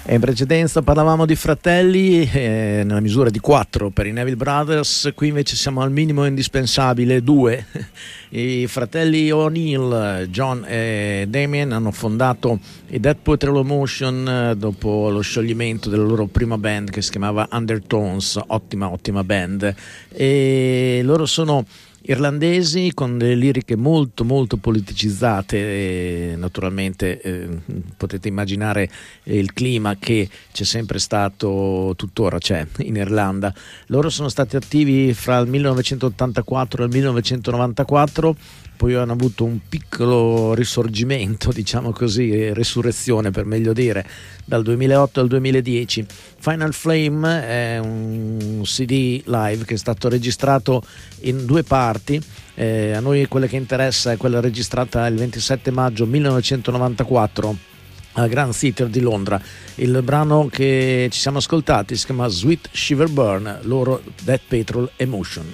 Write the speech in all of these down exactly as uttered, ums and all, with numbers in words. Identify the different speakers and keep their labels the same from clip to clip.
Speaker 1: E in precedenza parlavamo di fratelli, eh, nella misura di quattro per i Neville Brothers. Qui invece siamo al minimo indispensabile, due. I fratelli O'Neill, John e Damien, hanno fondato i Dead Poetry Law Motion eh, dopo lo scioglimento della loro prima band che si chiamava Undertones, ottima ottima band, e loro sono irlandesi con delle liriche molto molto politicizzate e naturalmente eh, potete immaginare il clima che c'è sempre stato, tuttora c'è in Irlanda. Loro sono stati attivi fra il millenovecentottantaquattro e il millenovecentonovantaquattro, poi hanno avuto un piccolo risorgimento, diciamo così, resurrezione per meglio dire, dal duemilaotto al duemiladieci. Final Flame è un C D live che è stato registrato in due parti. Eh, a noi quella che interessa è quella registrata il ventisette maggio millenovecentonovantaquattro al Grand Theatre di Londra. Il brano che ci siamo ascoltati si chiama Sweet Shiver Burn, loro Death Patrol Emotion.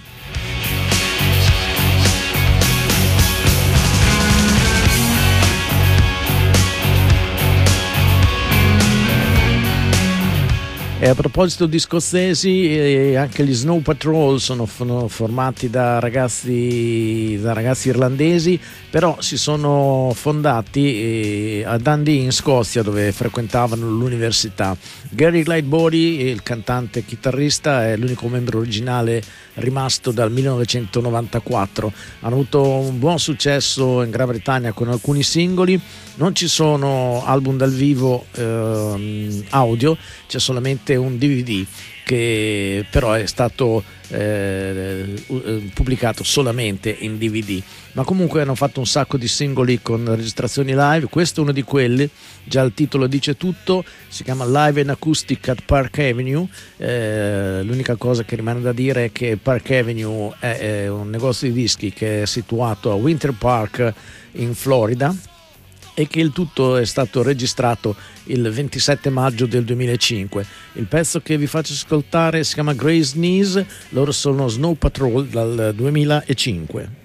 Speaker 1: E a proposito di scozzesi, eh, anche gli Snow Patrol sono, sono formati da ragazzi, da ragazzi irlandesi, però si sono fondati eh, a Dundee in Scozia, dove frequentavano l'università. Gary Lightbody, il cantante e chitarrista, è l'unico membro originale rimasto dal millenovecentonovantaquattro. Hanno avuto un buon successo in Gran Bretagna con alcuni singoli. Non ci sono album dal vivo eh, audio, c'è solamente un D V D che però è stato eh, pubblicato solamente in D V D, ma comunque hanno fatto un sacco di singoli con registrazioni live. Questo è uno di quelli, già il titolo dice tutto, si chiama Live and Acoustic at Park Avenue. Eh, l'unica cosa che rimane da dire è che Park Avenue è, è un negozio di dischi che è situato a Winter Park in Florida, e che il tutto è stato registrato il ventisette maggio del duemilacinque. Il pezzo che vi faccio ascoltare si chiama Grey's Knees, loro sono Snow Patrol dal duemilacinque.